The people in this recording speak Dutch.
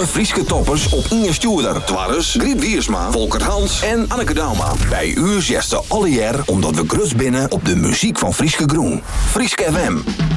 alle Frieske toppers op Inge Stuurder. Twarres, Griet Wiersma, Volker Hans en Anneke Dauma. Bij u zegt ze alle jaar omdat we grus binnen op de muziek van Frieske Groen. Frieske FM.